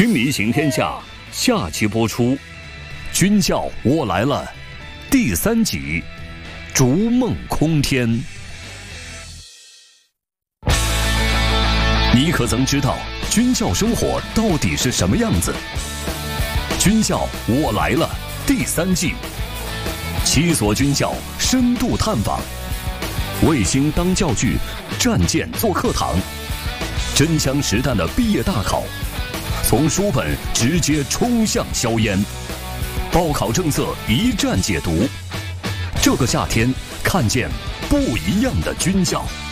军迷行天下下期播出，军校我来了第3集，逐梦空天。你可曾知道军校生活到底是什么样子？军校我来了第3季，7所军校深度探访，卫星当教具，战舰做课堂，真枪实弹的毕业大考，从书本直接冲向硝烟，报考政策一战解读。这个夏天，看见不一样的军校。